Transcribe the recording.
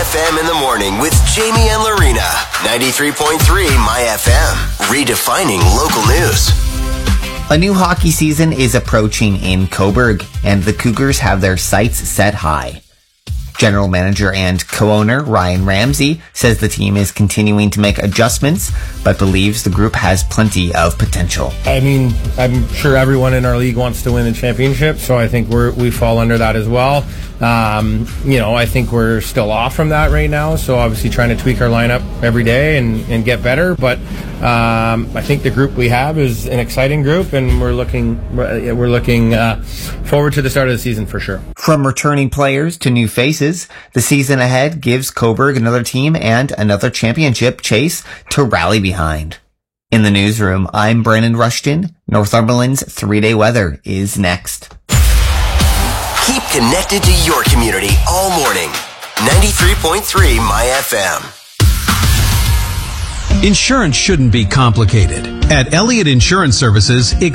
FM in the morning with Jamie and Lorena. 93.3 My FM. Redefining local news. A new hockey season is approaching in Cobourg, and the Cougars have their sights set high. General manager and co-owner Ryan Ramsey says the team is continuing to make adjustments, but believes the group has plenty of potential. I mean, I'm sure everyone in our league wants to win the championship, so I think we fall under that as well. I think we're still off from that right now, so obviously trying to tweak our lineup every day and get better, but I think the group we have is an exciting group, and we're looking forward to the start of the season for sure. From returning players to new faces, the season ahead gives Cobourg another team and another championship chase to rally behind. In the newsroom, I'm Brandon Rushton. Northumberland's 3-day weather is next. Keep connected to your community all morning. 93.3 My FM. Insurance shouldn't be complicated. At Elliott Insurance Services,